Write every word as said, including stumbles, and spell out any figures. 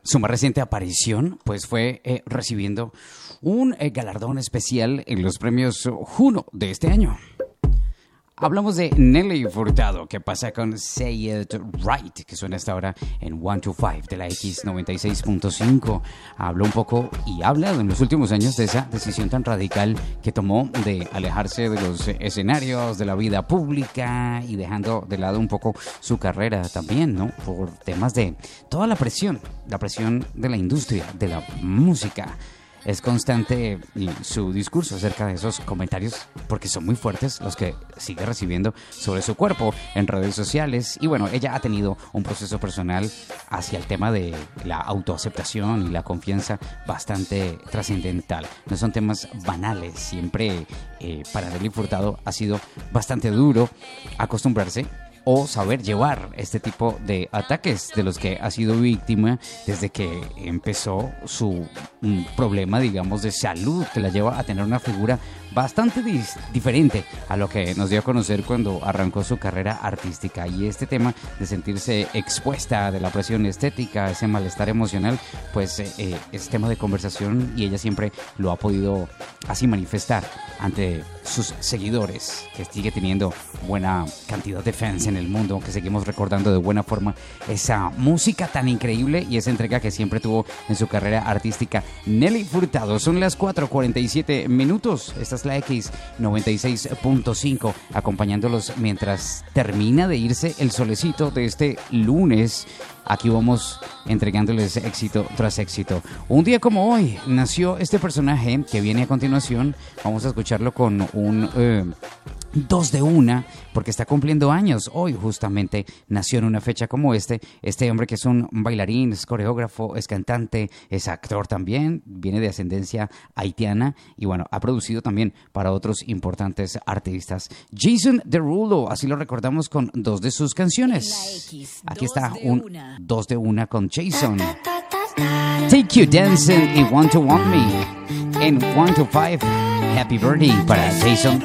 su más reciente aparición pues fue eh, recibiendo un eh, galardón especial en los premios Juno de este año. Hablamos de Nelly Furtado, que pasa con Say It Right, que suena hasta ahora en ciento veinticinco de la X noventa y seis punto cinco. Habló un poco y habla en los últimos años de esa decisión tan radical que tomó de alejarse de los escenarios, de la vida pública y dejando de lado un poco su carrera también, ¿no? Por temas de toda la presión, la presión de la industria, de la música. Es constante su discurso acerca de esos comentarios porque son muy fuertes los que sigue recibiendo sobre su cuerpo en redes sociales. Y bueno, ella ha tenido un proceso personal hacia el tema de la autoaceptación y la confianza bastante trascendental. No son temas banales. Siempre eh, para Nelly Furtado ha sido bastante duro acostumbrarse o saber llevar este tipo de ataques de los que ha sido víctima desde que empezó su un problema, digamos, de salud que la lleva a tener una figura bastante dis- diferente a lo que nos dio a conocer cuando arrancó su carrera artística. Y este tema de sentirse expuesta de la presión estética, ese malestar emocional, pues eh, es tema de conversación y ella siempre lo ha podido así manifestar ante sus seguidores, que sigue teniendo buena cantidad de fans en el mundo, que seguimos recordando de buena forma esa música tan increíble y esa entrega que siempre tuvo en su carrera artística Nelly Furtado. Son las cuatro cuarenta y siete minutos. Esta es la X noventa y seis punto cinco, acompañándolos mientras termina de irse el solecito de este lunes. Aquí vamos entregándoles éxito tras éxito. Un día como hoy nació este personaje que viene a continuación. Vamos a escucharlo con un eh, dos de una, porque está cumpliendo años. Hoy justamente nació en una fecha como este. Este hombre que es un bailarín, es coreógrafo, es cantante, es actor también. Viene de ascendencia haitiana y bueno, ha producido también para otros importantes artistas. Jason Derulo, así lo recordamos con dos de sus canciones. Aquí está un dos de una con Jason. Take You Dancing y Want to Want Me. En one to five, Happy Birthday para Jason